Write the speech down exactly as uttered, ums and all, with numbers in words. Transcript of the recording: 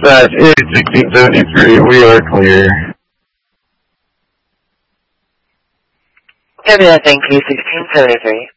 Dispatch eight sixteen seventy-three, we are clear. Copy that, thank you, sixteen seventy-three.